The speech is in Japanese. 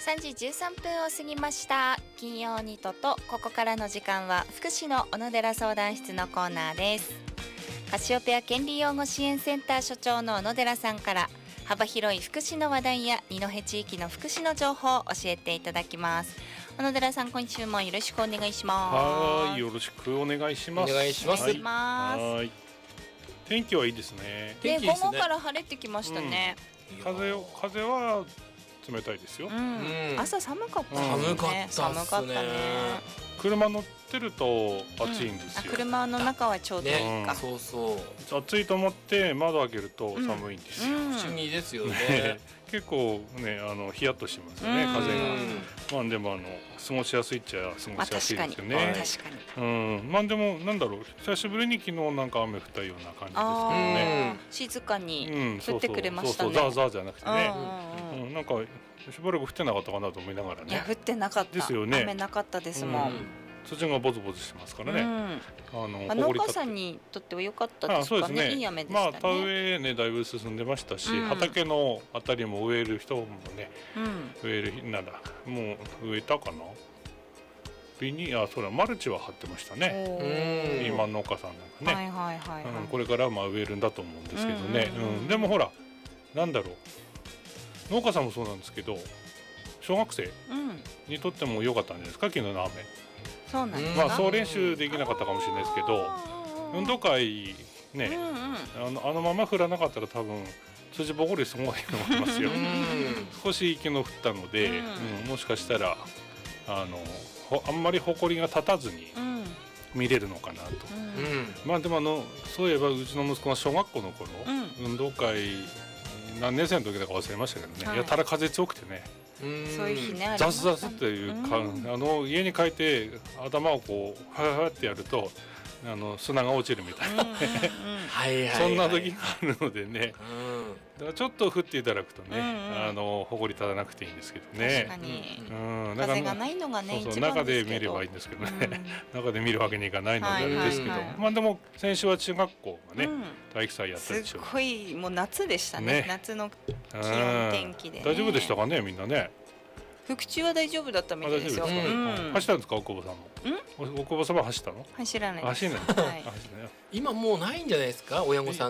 3時13分を過ぎました。金曜にとと、ここからの時間は福祉の小野寺相談室のコーナーです。カシオペア権利擁護支援センター所長の小野寺さんから幅広い福祉の話題や二戸地域の福祉の情報を教えていただきます。小野寺さん、今週もよろしくお願いします。 はい、よろしくお願いします。 お願いします。 はい。天気はいいですね。 で、午後から晴れてきましたね。 風は冷たいですよ。 朝寒かったね。 寒かったね。 車乗ってると暑いんですよ。 車の中はちょうどいいか。 そうそう。 暑いと思って窓開けると寒いんですよ。 不思議ですよね。 結構ね、ヒヤッとしますよね、風が。まあでも過ごしやすいっちゃ過ごしやすいですよね。 確かに。 まあでもなんだろう、久しぶりに昨日なんか雨降ったような感じですけどね。 静かに降ってくれましたね。 ザーザーじゃなくてね。なんかしばらく降ってなかったかなと思いながらね。 いや、降ってなかったですよね。雨なかったですもん。 土がボツボツしてますからね。 農家さんにとっては良かったですかね。いい雨でしたね。 田植えね、だいぶ進んでましたし、畑のあたりも植える人もね、植えるならもう植えたかな。マルチは張ってましたね。今農家さんなんかね。これから植えるんだと思うんですけどね。でもほら、なんだろう。農家さんもそうなんですけど、小学生にとっても良かったんじゃないですか、昨日の雨。 そうなんですか。 総練習できなかったかもしれないですけど、運動会ね、あのまま降らなかったら多分辻ぼこりすごいと思いますよ。少し雪の降ったので、もしかしたらあんまり埃が立たずに見れるのかなと。まあでもそういえばうちの息子が小学校の頃、運動会何年生の時だか忘れましたけどね、やたら風強くてね。 そういう日ね、 ザスザスっていうか、家に帰って頭をこうファファってやると砂が落ちるみたいなそんな時があるのでね、だからちょっと降っていただくとね、埃立たなくていいんですけどね。 確かに風がないのがね、一番ですけど、 中で見ればいいんですけどね、中で見るわけにいかないのであれですけど、まあでも先週は中学校がね体育祭やったでしょう。 すごいもう夏でしたね。夏の気温天気で。 大丈夫でしたかね、みんなね。 復中は大丈夫だったみたいですよ。 走ったんですか、大久保さんも。大久保さんは走ったの？ 走らない。 走らない。 今もうないんじゃないですか、親御さん